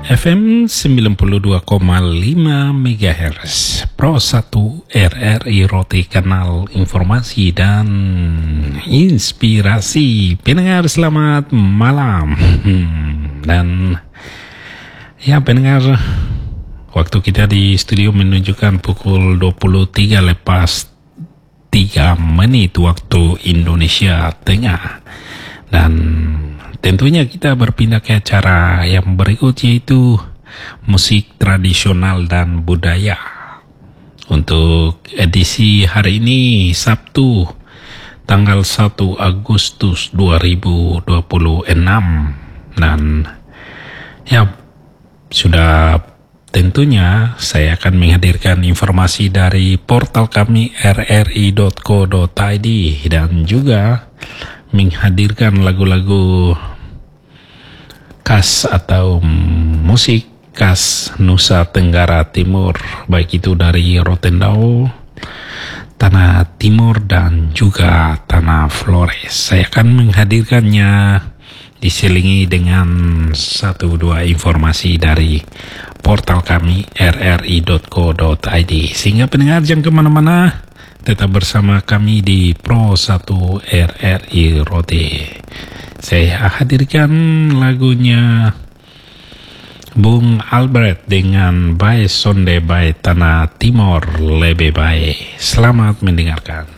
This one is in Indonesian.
FM 92,5 MHz Pro 1 RRI Roti, kanal informasi dan inspirasi. Pendengar, selamat malam. Dan ya pendengar, waktu kita di studio menunjukkan pukul 23 lepas 3 menit waktu Indonesia Tengah. Dan tentunya kita berpindah ke acara yang berikut, yaitu musik tradisional dan budaya. Untuk edisi hari ini, Sabtu tanggal 1 Agustus 2026. Dan ya, sudah tentunya saya akan menghadirkan informasi dari portal kami rri.co.id dan juga menghadirkan lagu-lagu khas atau musik khas Nusa Tenggara Timur, baik itu dari Rotendao, Tanah Timur dan juga Tanah Flores. Saya akan menghadirkannya diselingi dengan 1-2 informasi dari portal kami rri.co.id, sehingga pendengar jangan kemana-mana, tetap bersama kami di Pro 1 RRI Roti. Saya hadirkan lagunya Bung Albert dengan Bae Sonde Bae Tanah Timur Lebih Baik. Selamat mendengarkan.